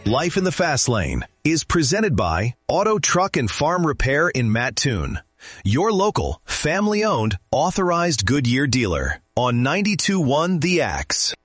Life in the Fast Lane is presented by Auto Truck and Farm Repair in Mattoon, your local, family-owned, authorized Goodyear dealer on 92.1 The Axe.